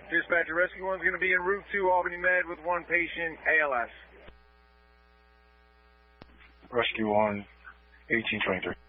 Dispatcher, Rescue 1's going to be en route to Albany Med with one patient, ALS. Rescue 1, 1823.